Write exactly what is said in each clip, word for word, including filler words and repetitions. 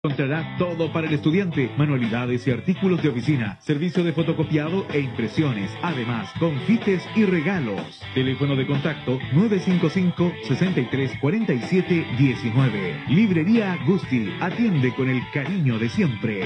Encontrará todo para el estudiante, manualidades y artículos de oficina, servicio de fotocopiado e impresiones, además confites y regalos. Teléfono de contacto nueve cinco cinco, seis tres cuatro siete uno nueve. Librería Gusti, atiende con el cariño de siempre.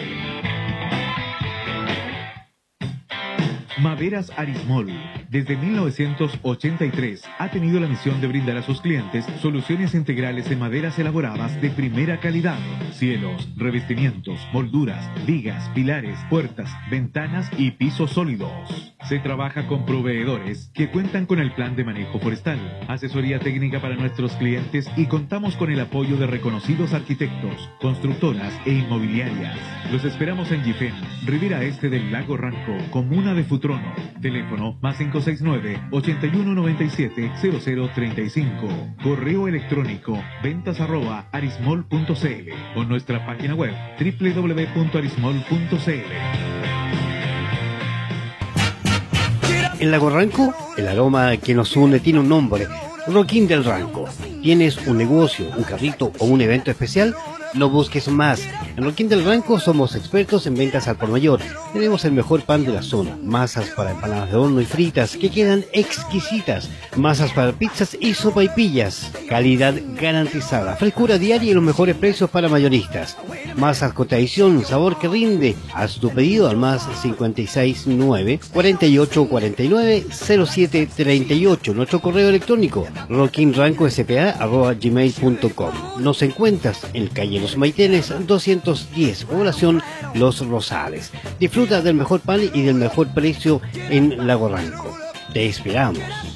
Maderas Arismol, desde mil novecientos ochenta y tres, ha tenido la misión de brindar a sus clientes soluciones integrales en maderas elaboradas de primera calidad. Cielos, revestimientos, molduras, vigas, pilares, puertas, ventanas y pisos sólidos. Se trabaja con proveedores que cuentan con el plan de manejo forestal, asesoría técnica para nuestros clientes y contamos con el apoyo de reconocidos arquitectos, constructoras e inmobiliarias. Los esperamos en Yifén, Ribera Este del Lago Ranco, comuna de Futrono. Teléfono más cinco seis nueve, ocho uno nueve siete, cero cero tres cinco. Correo electrónico ventas arroba arismol punto cl o nuestra página web doble u doble u doble u punto arismol punto cl. En Lago Ranco, el aroma que nos une tiene un nombre: Roquín del Ranco. ¿Tienes un negocio, un carrito o un evento especial? No busques más. En Roquín del Ranco somos expertos en ventas al por mayor. Tenemos el mejor pan de la zona, masas para empanadas de horno y fritas que quedan exquisitas, masas para pizzas y sopaipillas, calidad garantizada, frescura diaria y los mejores precios para mayoristas. Masas con tradición, sabor que rinde. Haz tu pedido al más cincuenta y seis nueve, cuarenta y ocho cuarenta y nueve, cero siete treinta y ocho. Nuestro correo electrónico roquinrancospa arroba gmail punto com. Nos encuentras en calle Los Maitenes doscientos diez, población Los Rosales. Disfruta del mejor pan y del mejor precio en Lago Ranco. Te esperamos.